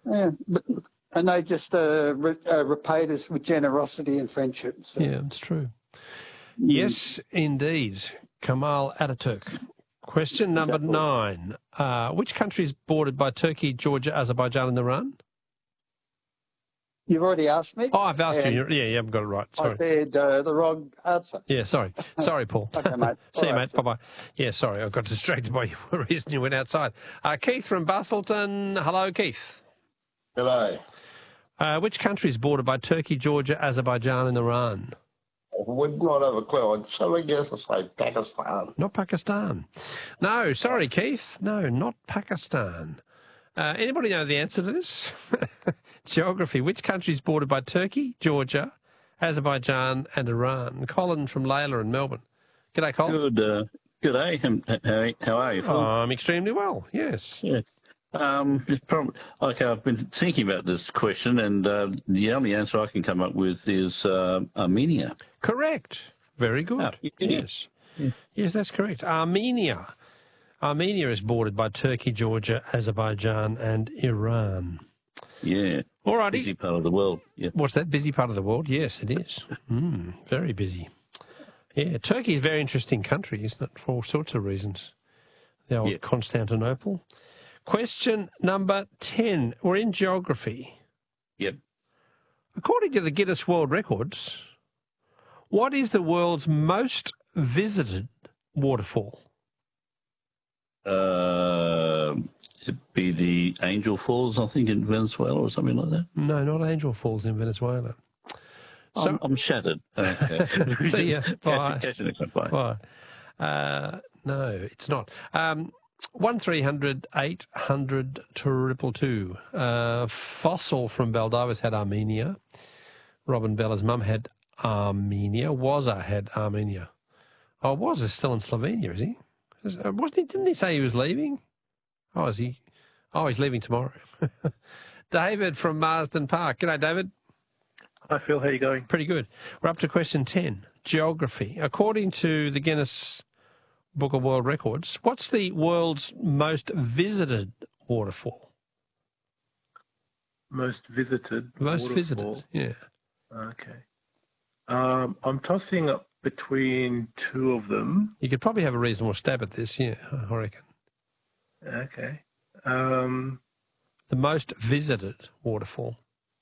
Yeah, and they just repaid us with generosity and friendship. So. Yeah, it's true. Yes, indeed. Kamal Ataturk. Question number 9. Which country is bordered by Turkey, Georgia, Azerbaijan and Iran? You've already asked me? Oh, I've asked you. Yeah, you haven't got it right. Sorry. I said the wrong answer. Yeah, sorry. Sorry, Paul. Okay, mate. See you, mate. Bye-bye. Yeah, sorry, I got distracted by the reason you went outside. Keith from Bustleton. Hello, Keith. Hello. Which country is bordered by Turkey, Georgia, Azerbaijan and Iran? I would not have a clue. So I guess I'll say Pakistan. Not Pakistan. No, sorry, Keith. No, not Pakistan. Anybody know the answer to this? Geography. Which country is bordered by Turkey, Georgia, Azerbaijan and Iran? Colin from Layla in Melbourne. G'day, Colin. Good day. How are you, Phil? I'm extremely well, yes. Yeah. I've been thinking about this question, and the only answer I can come up with is Armenia. Correct. Very good. Yes. Yeah. Yes, that's correct. Armenia. Armenia is bordered by Turkey, Georgia, Azerbaijan and Iran. Yeah. All righty. Busy part of the world. Yeah. What's that? Busy part of the world? Yes, it is. Very busy. Yeah, Turkey is a very interesting country, isn't it, for all sorts of reasons. The old Constantinople. Question number 10. We're in geography. Yep. According to the Guinness World Records, what is the world's most visited waterfall? It'd be the Angel Falls, I think, in Venezuela or something like that. No, not Angel Falls in Venezuela. So, I'm shattered. Okay. See ya. Bye. Bye. No, it's not. 1300 800 222. Fossil from Baldivis had Armenia. Robin Bella's mum had Armenia. Wazza had Armenia. Oh, Wazza's still in Slovenia, is he? Wasn't he? Didn't he say he was leaving? Oh, is he? Oh, he's leaving tomorrow. David from Marsden Park. G'day, David. Hi, Phil. How are you going? Pretty good. We're up to question 10, geography. According to the Guinness Book of World Records, what's the world's most visited waterfall? Most visited? Most waterfall. visited, yeah. Okay. I'm tossing up between two of them. You could probably have a reasonable stab at this, yeah, I reckon. Okay. The most visited waterfall.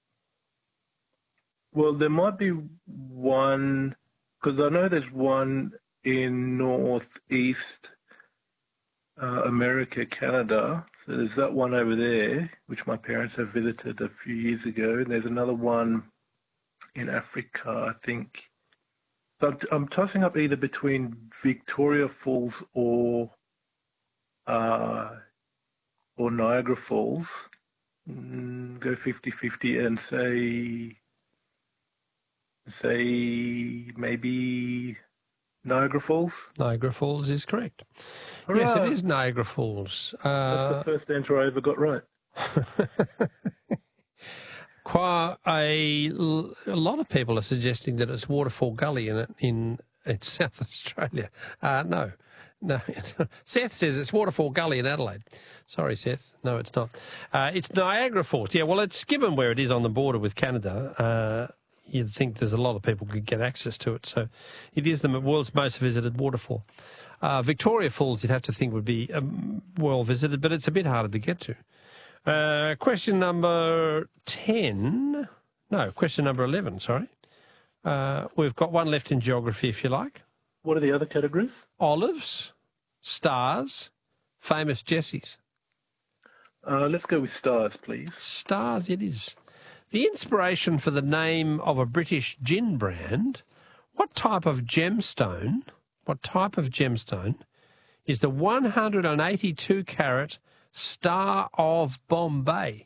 Well, there might be one, because I know there's one in northeast America, Canada. So there's that one over there, which my parents have visited a few years ago. And there's another one in Africa, I think. So I'm tossing up either between Victoria Falls or Niagara Falls. Go 50-50 and say maybe Niagara Falls. Niagara Falls is correct. Hurrah. Yes, it is Niagara Falls. That's the first answer I ever got right. Quite a lot of people are suggesting that it's Waterfall Gully in South Australia. No. Seth says it's Waterfall Gully in Adelaide. Sorry, Seth. No, it's not. It's Niagara Falls. Yeah, well, it's given where it is on the border with Canada. You'd think there's a lot of people could get access to it. So it is the world's most visited waterfall. Victoria Falls, you'd have to think, would be well visited, but it's a bit harder to get to. Question number 10. No, question number 11, sorry. We've got one left in geography, if you like. What are the other categories? Olives, stars, famous Jessies. Let's go with stars, please. Stars it is. The inspiration for the name of a British gin brand, what type of gemstone is the 182-carat Star of Bombay?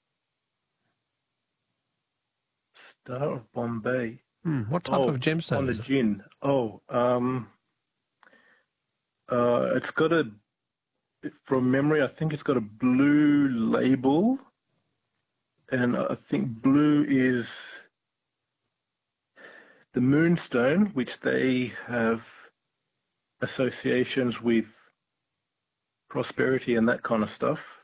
Star of Bombay. What type of gemstone on is the it? gin. It's got from memory, I think it's got a blue label. And I think blue is the moonstone, which they have associations with prosperity and that kind of stuff.